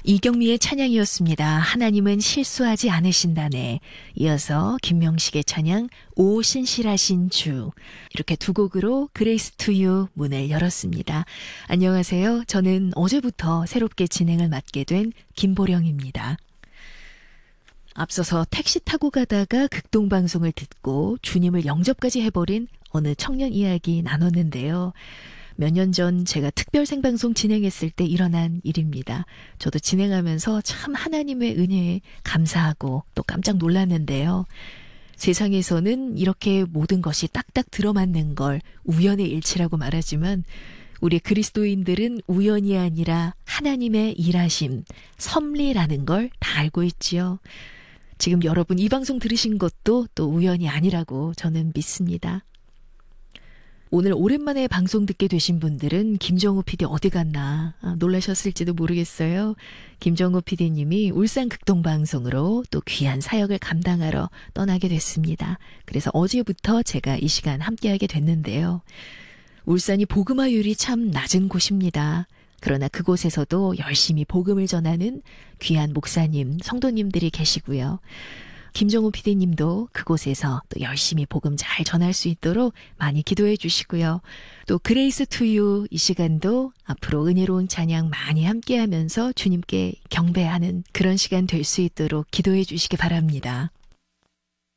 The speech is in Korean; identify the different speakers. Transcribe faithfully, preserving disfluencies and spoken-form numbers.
Speaker 1: 이경미의 찬양이었습니다. 하나님은 실수하지 않으신다네. 이어서 김명식의 찬양 오 신실하신 주. 이렇게 두 곡으로 그레이스 투 유 문을 열었습니다. 안녕하세요. 저는 어제부터 새롭게 진행을 맡게 된 김보령입니다. 앞서서 택시 타고 가다가 극동방송을 듣고 주님을 영접까지 해버린 어느 청년 이야기 나눴는데요. 몇 년 전 제가 특별 생방송 진행했을 때 일어난 일입니다. 저도 진행하면서 참 하나님의 은혜에 감사하고 또 깜짝 놀랐는데요. 세상에서는 이렇게 모든 것이 딱딱 들어맞는 걸 우연의 일치라고 말하지만 우리 그리스도인들은 우연이 아니라 하나님의 일하심, 섭리라는 걸 다 알고 있지요. 지금 여러분 이 방송 들으신 것도 또 우연이 아니라고 저는 믿습니다. 오늘 오랜만에 방송 듣게 되신 분들은 김정우 피디 어디 갔나 아, 놀라셨을지도 모르겠어요. 김정우 피디님이 울산 극동방송으로 또 귀한 사역을 감당하러 떠나게 됐습니다. 그래서 어제부터 제가 이 시간 함께하게 됐는데요. 울산이 복음화율이 참 낮은 곳입니다. 그러나 그곳에서도 열심히 복음을 전하는 귀한 목사님, 성도님들이 계시고요. 김정우 피디님도 그곳에서 또 열심히 복음 잘 전할 수 있도록 많이 기도해 주시고요. 또 그레이스 투 유 이 시간도 앞으로 은혜로운 찬양 많이 함께하면서 주님께 경배하는 그런 시간 될 수 있도록 기도해 주시기 바랍니다.